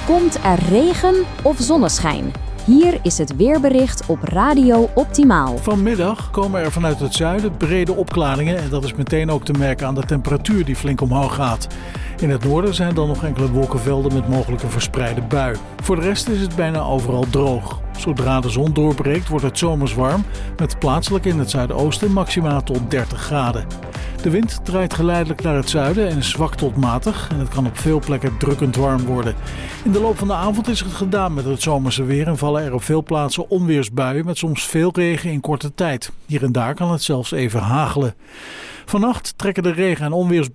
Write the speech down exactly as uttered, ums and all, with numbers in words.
Komt er regen of zonneschijn? Hier is het weerbericht op Radio Optimaal. Vanmiddag komen er vanuit het zuiden brede opklaringen en dat is meteen ook te merken aan de temperatuur die flink omhoog gaat. In het noorden zijn dan nog enkele wolkenvelden met mogelijke verspreide bui. Voor de rest is het bijna overal droog. Zodra de zon doorbreekt wordt het zomers warm, met plaatselijk in het zuidoosten maxima tot dertig graden. De wind draait geleidelijk naar het zuiden en is zwak tot matig en het kan op veel plekken drukkend warm worden. In de loop van de avond is het gedaan met het zomerse weer en vallen er op veel plaatsen onweersbuien met soms veel regen in korte tijd. Hier en daar kan het zelfs even hagelen. Vannacht trekken de regen- en onweersbuien